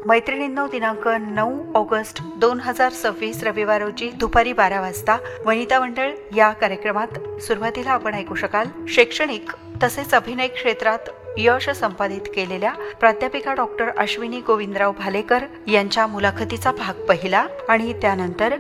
मैत्रिणींनो, दिनांक 9 ऑगस्ट 2026 रविवार रोजी दुपारी 12 वाजता वनिता मंडळ या कार्यक्रमात सुरुवातीला आपण ऐकू शकाल शैक्षणिक तसेच अभिनय क्षेत्रात यश संपादित केलेल्या प्राध्यापिका डॉक्टर अश्विनी गोविंदराव भालेकर यांच्या मुलाखतीचा भाग पहिला आणि त्यानंतर